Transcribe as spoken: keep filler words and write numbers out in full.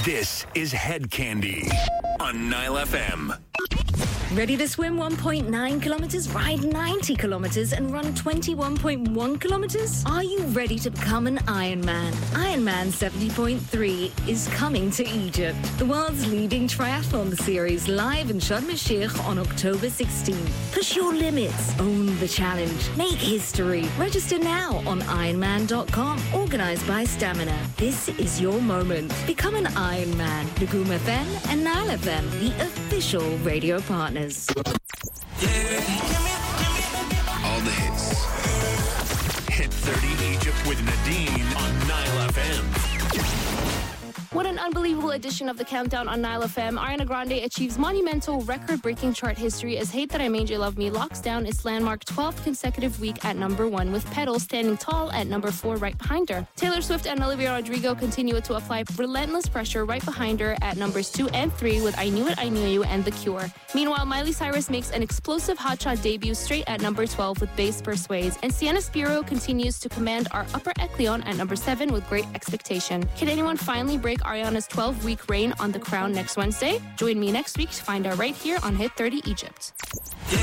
This is Head Candy on Nile F M. Ready to swim one point nine kilometers, ride ninety kilometers, and run twenty-one point one kilometers? Are you ready to become an Ironman? Ironman seventy point three is coming to Egypt. The world's leading triathlon series, live in Sharm el-Sheikh on October sixteenth. Push your limits. Own the challenge. Make history. Register now on Ironman dot com. Organised by Stamina. This is your moment. Become an Ironman. Nagoom F M and Nile F M, the official radio partners. All the hits. Hit thirty Egypt with Nadine on Nile F M. What an unbelievable edition of the Countdown on Nile F M. Ariana Grande achieves monumental record-breaking chart history as Hate That I Made You Love Me locks down its landmark twelfth consecutive week at number one, with Pedal standing tall at number four right behind her. Taylor Swift and Olivia Rodrigo continue to apply relentless pressure right behind her at numbers two and three with I Knew It, I Knew You and The Cure. Meanwhile, Miley Cyrus makes an explosive hotshot debut straight at number twelve with Bass Persuades, and Sienna Spiro continues to command our upper echelon at number seven with Great Expectation. Can anyone finally break Ariana's twelve-week reign on the crown next Wednesday? Join me next week to find out right here on Hit thirty Egypt. Yeah.